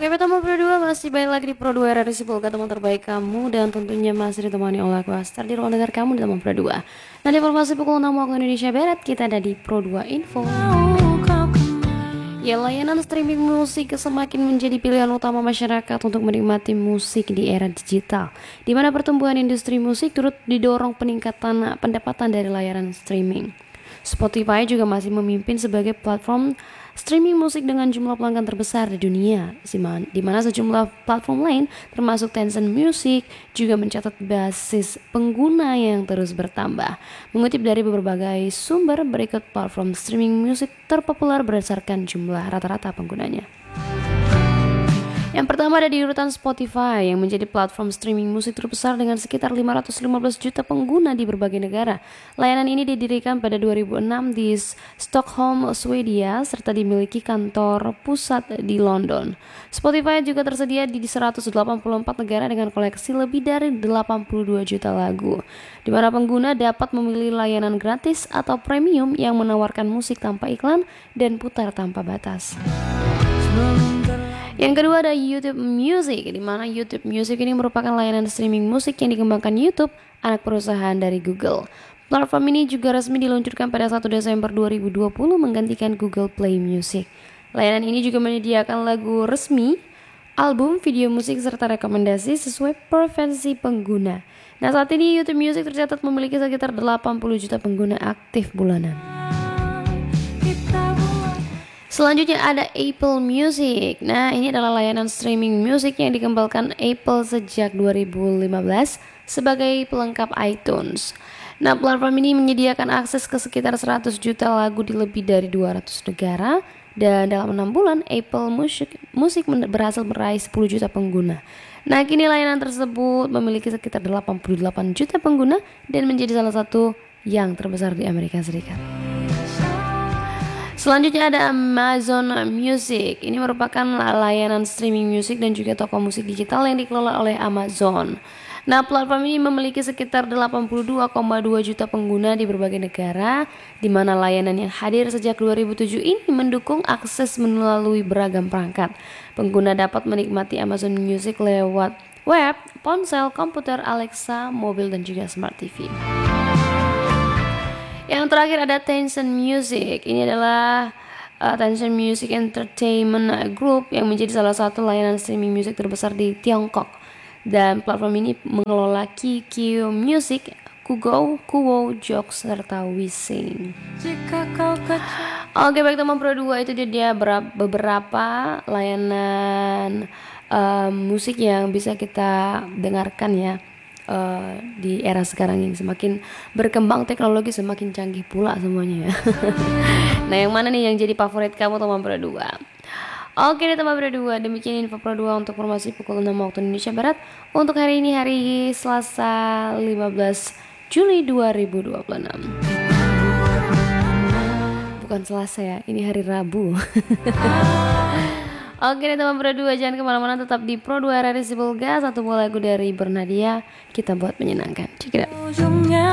Oke, teman Pro 2 masih balik lagi di Pro 2 RRI Sipolga, teman terbaik kamu, dan tentunya masih ditemani oleh aku Astar di ruang dengar kamu di teman Pro 2. Nah, di informasi pukul 6 waktu Indonesia Barat, kita ada di Pro 2 Info. Ya, layanan streaming musik semakin menjadi pilihan utama masyarakat untuk menikmati musik di era digital, di mana pertumbuhan industri musik turut didorong peningkatan pendapatan dari layanan streaming. Spotify juga masih memimpin sebagai platform streaming musik dengan jumlah pelanggan terbesar di dunia, di mana sejumlah platform lain termasuk Tencent Music juga mencatat basis pengguna yang terus bertambah. Mengutip dari berbagai sumber, berikut platform streaming musik terpopuler berdasarkan jumlah rata-rata penggunanya. Yang pertama ada di urutan Spotify yang menjadi platform streaming musik terbesar dengan sekitar 515 juta pengguna di berbagai negara. Layanan ini didirikan pada 2006 di Stockholm, Swedia, serta dimiliki kantor pusat di London. Spotify juga tersedia di 184 negara dengan koleksi lebih dari 82 juta lagu, di mana pengguna dapat memilih layanan gratis atau premium yang menawarkan musik tanpa iklan dan putar tanpa batas. Yang kedua ada YouTube Music, di mana YouTube Music ini merupakan layanan streaming musik yang dikembangkan YouTube, anak perusahaan dari Google. Platform ini juga resmi diluncurkan pada 1 Desember 2020 menggantikan Google Play Music. Layanan ini juga menyediakan lagu resmi, album, video musik, serta rekomendasi sesuai preferensi pengguna. Nah, saat ini YouTube Music tercatat memiliki sekitar 80 juta pengguna aktif bulanan. Selanjutnya ada Apple Music. Nah, ini adalah layanan streaming musik yang dikembangkan Apple sejak 2015 sebagai pelengkap iTunes. Nah, platform ini menyediakan akses ke sekitar 100 juta lagu di lebih dari 200 negara, dan dalam 6 bulan Apple Music berhasil meraih 10 juta pengguna. Nah, kini layanan tersebut memiliki sekitar 88 juta pengguna dan menjadi salah satu yang terbesar di Amerika Serikat. Selanjutnya ada Amazon Music. Ini merupakan layanan streaming musik dan juga toko musik digital yang dikelola oleh Amazon. Nah, platform ini memiliki sekitar 82,2 juta pengguna di berbagai negara, di mana layanan yang hadir sejak 2007 ini mendukung akses melalui beragam perangkat. Pengguna dapat menikmati Amazon Music lewat web, ponsel, komputer, Alexa, mobil, dan juga smart TV. Yang terakhir ada Tencent Music. Ini adalah Tencent Music Entertainment Group yang menjadi salah satu layanan streaming musik terbesar di Tiongkok. Dan platform ini mengelola QQ Music, Kugou, Kuwo, Joox, serta Wissing. Oke, baik teman Pro 2, itu dia beberapa layanan musik yang bisa kita dengarkan ya. Di era sekarang ini semakin berkembang teknologi, semakin canggih pula semuanya ya. Nah, yang mana nih yang jadi favorit kamu teman Pro 2? Oke deh teman Pro 2, demikian info Pro 2 untuk informasi pukul 6 waktu Indonesia Barat untuk hari ini, hari Selasa 15 Juli 2026. Bukan Selasa ya, ini hari Rabu. Oke deh teman Pro 2, jangan kemana-mana, tetap di Pro 2 RRI Sipolga. Satu buah lagu dari Bernadia, kita buat menyenangkan. Check it out.